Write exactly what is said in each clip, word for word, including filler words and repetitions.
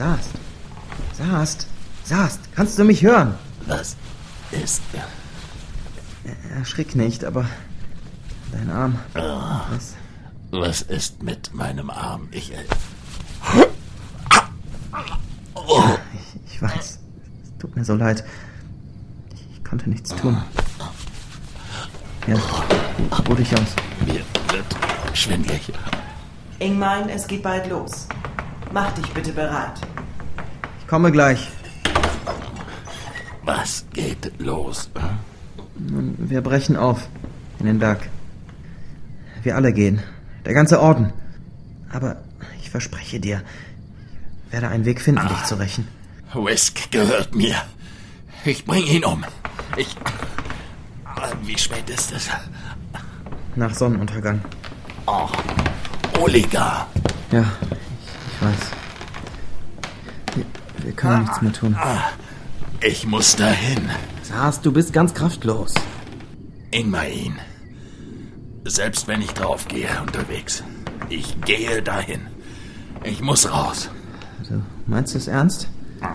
Sast. Sast. Sast, kannst du mich hören? Was ist... Erschrick nicht, aber dein Arm... Oh, was? was ist mit meinem Arm? Ich... Oh. Ja, ich, ich weiß. Es tut mir so leid. Ich konnte nichts tun. Ja, ruh dich aus. Mir wird schwindelig. Ingmar, es geht bald los. Mach dich bitte bereit. Ich komme gleich. Was geht los? Nun, wir brechen auf in den Berg. Wir alle gehen. Der ganze Orden. Aber ich verspreche dir, ich werde einen Weg finden, ah. dich zu rächen. Whisk gehört mir. Ich bring ihn um. Ich... Wie spät ist es? Nach Sonnenuntergang. Oh, Oligar. Ja, ich, ich weiß. Wir, wir können ah. nichts mehr tun. Ich muss dahin. Sast, du bist ganz kraftlos. Ingmar, selbst wenn ich draufgehe unterwegs, ich gehe dahin. Ich muss raus. Du meinst es ernst?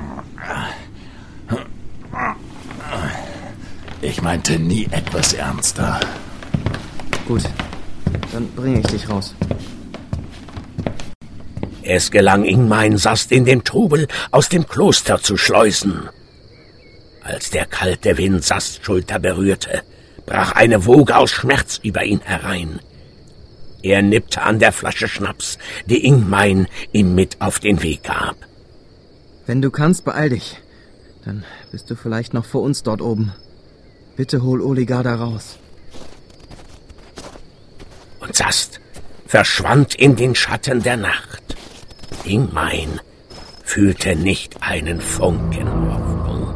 Ich meinte nie etwas ernster. Gut, dann bringe ich dich raus. Es gelang Ingmar Sast in dem Trubel aus dem Kloster zu schleusen. Als der kalte Wind Sasts Schulter berührte, brach eine Woge aus Schmerz über ihn herein. Er nippte an der Flasche Schnaps, die Ingmar ihm mit auf den Weg gab. Wenn du kannst, beeil dich. Dann bist du vielleicht noch vor uns dort oben. Bitte hol Oligar da raus. Und Sast verschwand in den Schatten der Nacht. Ingmar fühlte nicht einen Funken Hoffnung.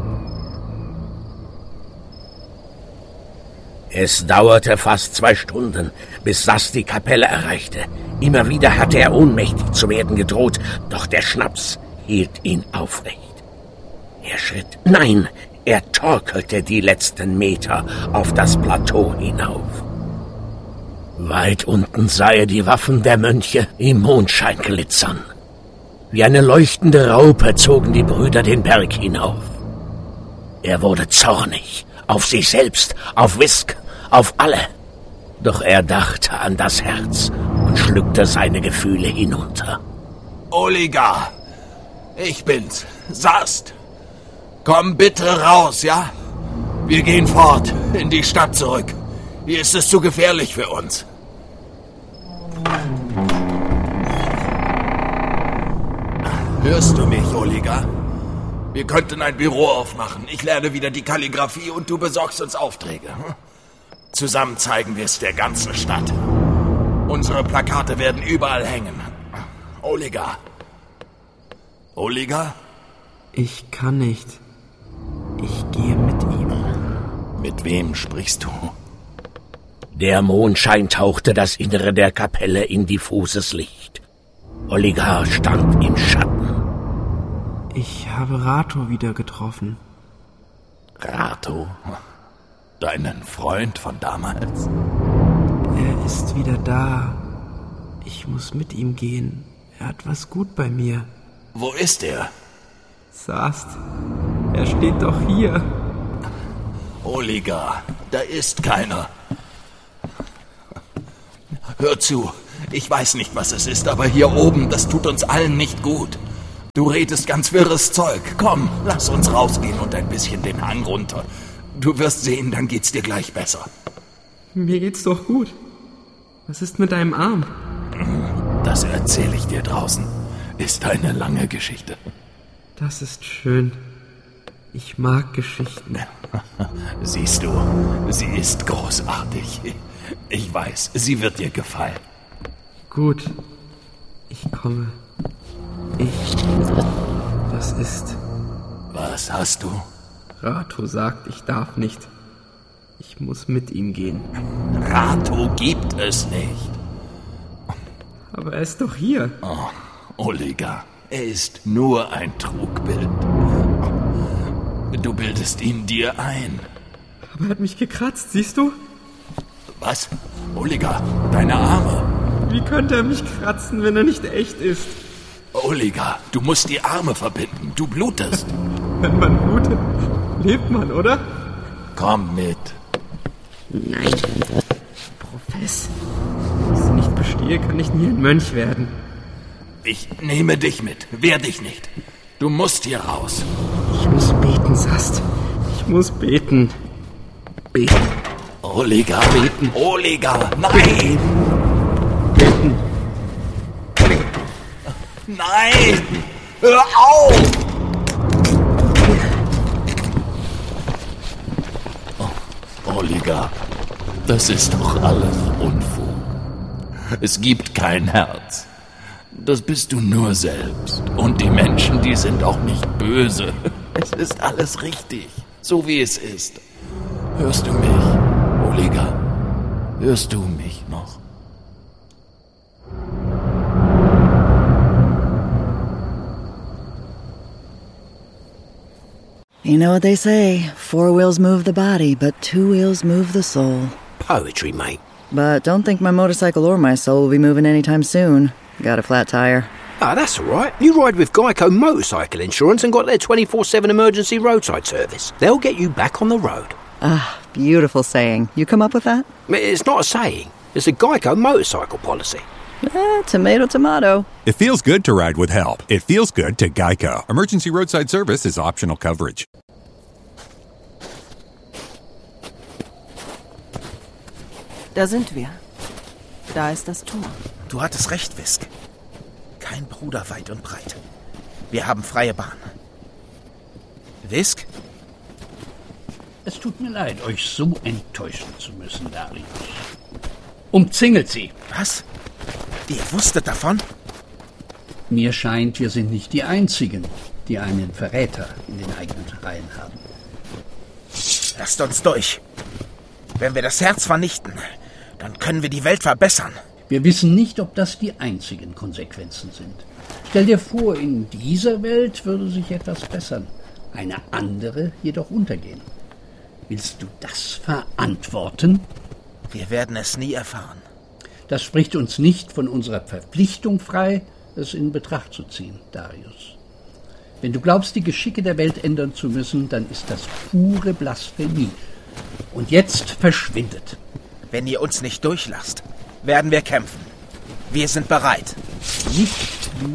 Es dauerte fast zwei Stunden, bis Sast die Kapelle erreichte. Immer wieder hatte er ohnmächtig zu werden gedroht, doch der Schnaps hielt ihn aufrecht. Er schritt, nein, er torkelte die letzten Meter auf das Plateau hinauf. Weit unten sah er die Waffen der Mönche im Mondschein glitzern. Wie eine leuchtende Raupe zogen die Brüder den Berg hinauf. Er wurde zornig, auf sich selbst, auf Whisk, auf alle. Doch er dachte an das Herz und schluckte seine Gefühle hinunter. Oligar, ich bin's, Sast. Komm bitte raus, ja? Wir gehen fort, in die Stadt zurück. Hier ist es zu gefährlich für uns. Hörst du mich, Oligar? Wir könnten ein Büro aufmachen. Ich lerne wieder die Kalligraphie und du besorgst uns Aufträge. Zusammen zeigen wir es der ganzen Stadt. Unsere Plakate werden überall hängen. Oligar. Oligar? Ich kann nicht. Ich gehe mit ihm. Mit wem sprichst du? Der Mondschein tauchte das Innere der Kapelle in diffuses Licht. Oligar stand im Schatten. Ich habe Rato wieder getroffen. Rato? Deinen Freund von damals? Er ist wieder da. Ich muss mit ihm gehen. Er hat was gut bei mir. Wo ist er? Sast, er steht doch hier. Oligar, da ist keiner. Hör zu, ich weiß nicht, was es ist, aber hier oben, das tut uns allen nicht gut. Du redest ganz wirres Zeug. Komm, lass uns rausgehen und ein bisschen den Hang runter. Du wirst sehen, dann geht's dir gleich besser. Mir geht's doch gut. Was ist mit deinem Arm? Das erzähle ich dir draußen. Ist eine lange Geschichte. Das ist schön. Ich mag Geschichten. Siehst du, sie ist großartig. Ich weiß, sie wird dir gefallen. Gut, ich komme. Ich... Was ist? Was hast du? Rato sagt, ich darf nicht. Ich muss mit ihm gehen. Rato gibt es nicht. Aber er ist doch hier. Oh, Oligar, er ist nur ein Trugbild. Du bildest ihn dir ein. Aber er hat mich gekratzt, siehst du? Was? Oligar, deine Arme. Wie könnte er mich kratzen, wenn er nicht echt ist? Oliga, du musst die Arme verbinden. Du blutest. Wenn man blutet, lebt man, oder? Komm mit. Nein. Profess. Wenn ich sie nicht bestehe, kann ich nie ein Mönch werden. Ich nehme dich mit. Wehr dich nicht. Du musst hier raus. Ich muss beten, Sast. Ich muss beten. Beten. Oliga. Beten. Oliga. Nein. Beten. Nein. Hör auf. Oh, Oliga. Das ist doch alles Unfug. Es gibt kein Herz. Das bist du nur selbst. Und die Menschen, die sind auch nicht böse. Es ist alles richtig, so wie es ist. Hörst du mich, Oliga? Hörst du mich noch? You know what they say, four wheels move the body, but two wheels move the soul. Poetry, mate. But don't think my motorcycle or my soul will be moving anytime soon. Got a flat tire. Ah, that's all right. You ride with Geico Motorcycle Insurance and got their twenty-four seven emergency roadside service. They'll get you back on the road. Ah, beautiful saying. You come up with that? It's not a saying. It's a Geico motorcycle policy. Eh, tomato, tomato. It feels good to ride with help. It feels good to Geico. Emergency roadside service is optional coverage. Da sind wir. Da ist das Tor. Du hattest recht, Wisk. Kein Bruder weit und breit. Wir haben freie Bahn. Wisk? Es tut mir leid, euch so enttäuschen zu müssen, Darius. Umzingelt sie. Was? Ihr wusstet davon? Mir scheint, wir sind nicht die Einzigen, die einen Verräter in den eigenen Reihen haben. Lasst uns durch. Wenn wir das Herz vernichten, dann können wir die Welt verbessern. Wir wissen nicht, ob das die einzigen Konsequenzen sind. Stell dir vor, in dieser Welt würde sich etwas bessern, eine andere jedoch untergehen. Willst du das verantworten? Wir werden es nie erfahren. Das spricht uns nicht von unserer Verpflichtung frei, es in Betracht zu ziehen, Darius. Wenn du glaubst, die Geschicke der Welt ändern zu müssen, dann ist das pure Blasphemie. Und jetzt verschwindet. Wenn ihr uns nicht durchlasst, werden wir kämpfen. Wir sind bereit. Nicht